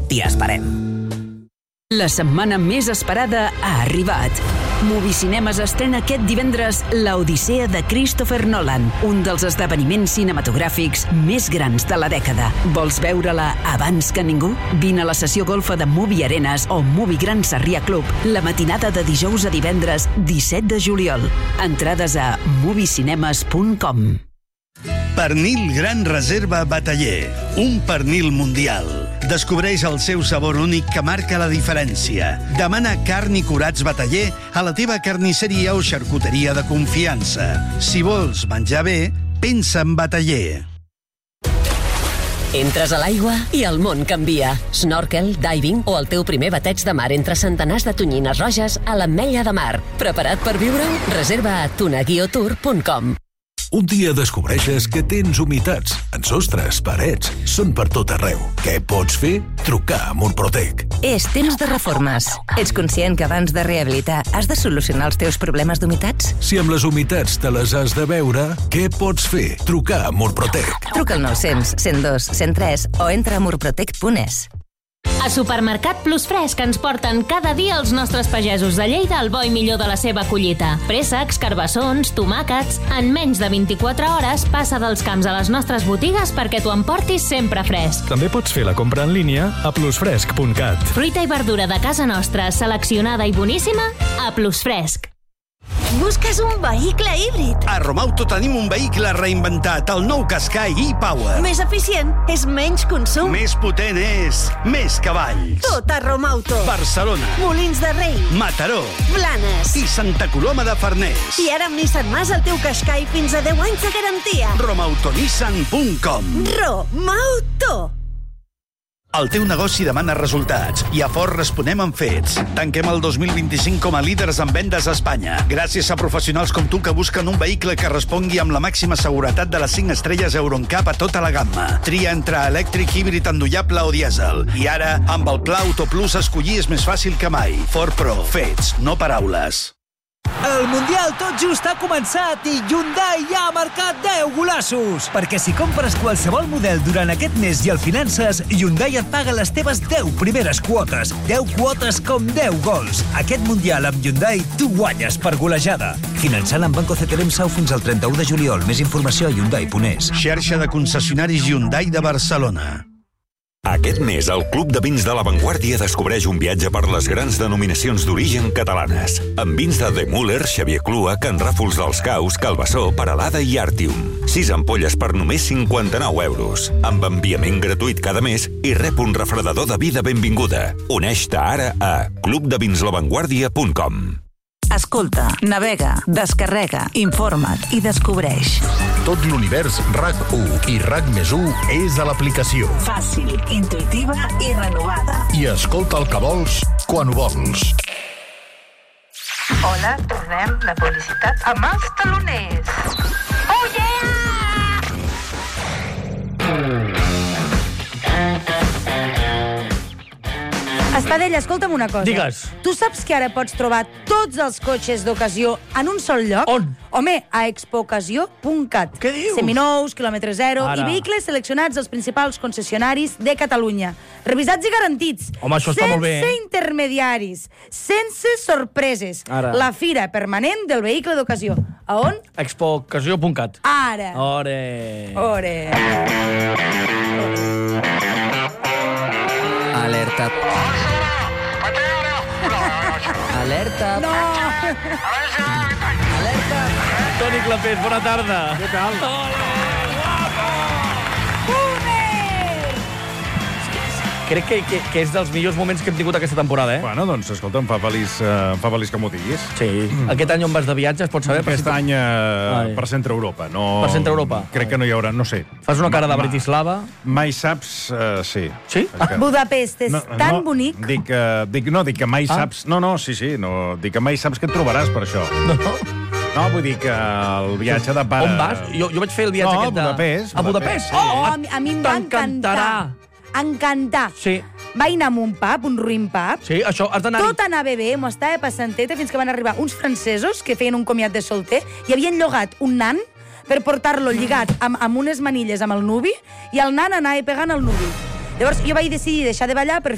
T'hi esperem. La setmana més esperada ha arribat. Movicinemes estrena aquest divendres l'Odissea de Christopher Nolan, un dels esdeveniments cinematogràfics més grans de la dècada. Vols veure-la abans que ningú? Vine a la sessió golfa de Movie Arenas o Movie Gran Sarrià Club, la matinada de dijous a divendres 17 de juliol. Entrades a moviecinemes.com. Pernil Gran Reserva Bataller, un pernil mundial. Descobreix el seu sabor únic que marca la diferència. Demana carn i curats Bataller a la teva carnisseria o xarcuteria de confiança. Si vols menjar bé, pensa en Bataller. Entres a l'aigua i el món canvia. Snorkel, diving o el teu primer bateig de mar entre centenars de tonyines roges a l'Ametlla de Mar. Preparat per viure-ho? Reserva a tunaguiotour.com. Un dia descobreixes que tens humitats en sostres, parets, són per tot arreu. Què pots fer? Trucar a Murprotec. És temps de reformes. Ets conscient que abans de rehabilitar has de solucionar els teus problemes d'humitats? Si amb les humitats te les has de veure, què pots fer? Trucar a Murprotec. Truca al 900 102 103 o entra a murprotec.es. A Supermercat Plus Fresc ens porten cada dia els nostres pagesos de Lleida al bo i millor de la seva collita. Préssecs, carbassons, tomàquets... En menys de 24 hores passa dels camps a les nostres botigues perquè t'ho emportis sempre fresc. També pots fer la compra en línia a plusfresc.cat. Fruita i verdura de casa nostra, seleccionada i boníssima, a Plus Fresc. Busques un vehicle híbrid? A Romauto tenim un vehicle reinventat, el nou Qashqai e-Power. Més eficient, és menys consum. Més potent és més cavalls. Tot a Romauto. Barcelona, Molins de Rei, Mataró, Blanes i Santa Coloma de Farners. I ara amb Nissan Mas el teu Qashqai fins a 10 anys de garantia. Romautonissan.com. Romauto. El teu negoci demana resultats i a Ford responem amb fets. Tanquem el 2025 com a líders en vendes a Espanya, gràcies a professionals com tu que busquen un vehicle que respongui amb la màxima seguretat de les 5 estrelles Euro NCAP a tota la gamma. Tria entre elèctric, híbrid endollable o dièsel. I ara, amb el Pla Auto Plus, escollir és més fàcil que mai. Ford Pro. Fets, no paraules. El Mundial tot just ha començat i Hyundai ja ha marcat 10 golassos. Perquè si compres qualsevol model durant aquest mes i el finances, Hyundai et paga les teves 10 primeres quotes. 10 quotes com 10 gols. Aquest Mundial amb Hyundai tu guanyes per golejada. Finançant amb Banco CTLM Sau fins al 31 de juliol. Més informació a Hyundai.es. Xarxa de concessionaris Hyundai de Barcelona. Aquest mes, el Club de Vins de La Vanguardia descobreix un viatge per les grans denominacions d'origen catalanes. Amb vins de Müller, Xavier Clua, Can Ràfols dels Caus, Calbasó, Peralada i Artium. 6 ampolles per només 59 euros. Amb enviament gratuït cada mes i rep un refredador de vida benvinguda. Uneix-te ara a clubdevinslavanguardia.com. Escolta, navega, descarrega, informa't i descobreix. Tot l'univers RAC1 i RAC+1 és a l'aplicació. Fàcil, intuïtiva i renovada. I escolta el que vols, quan ho vols. Hola, tornem la publicitat amb els taloners. Oh, yeah! Espadella, escolta'm una cosa. Digues. Tu saps que ara pots trobar tots els cotxes d'ocasió en un sol lloc? On? Home, a expoocasió.cat. Què dius? Seminous, quilòmetre zero Ara. i vehicles seleccionats dels principals concessionaris de Catalunya. Revisats i garantits. Home, això està molt bé. Sense intermediaris. Sense sorpreses. Ara. La fira permanent del vehicle d'ocasió. A on? expoocasió.cat. Ara. Ore. Alerta. Alerta. No! Alerta. Toni Clapés, bona tarda. Què tal? Crec que és dels millors moments que hem tingut aquesta temporada, eh? Bueno, doncs, escolta, em fa feliç que m'ho diguis. Sí. Aquest any on vas de viatge, es pot saber? Aquest any per Centre Europa. No, Per Centre Europa? Crec que no hi haurà, no sé. Fas una cara de Bratislava? Mai saps, sí. Sí? Budapest és tan bonic. Dic que mai saps... No, sí, dic que mai saps que et trobaràs per això. No, vull dir que el viatge de pare... On vas? Jo vaig fer el viatge aquest de... Budapest. A Budapest? Oh, a mi em va encantar. Encantar. Sí. Vaig anar a un pub, un ruin pub. Sí, això has d'anar... Tot anava bé, m'ho estava passant teta, fins que van arribar uns francesos que feien un comiat de solter i havien llogat un nan per portar-lo lligat amb unes manilles amb el nuvi i el nan anava pegant el nuvi. Llavors jo vaig decidir deixar de ballar per